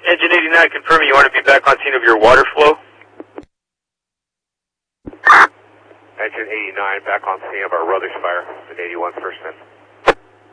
Engine 89 confirming you want to be back on scene of your water flow. Engine 89 back on scene of our Ruther's fire. Engine 81 first in.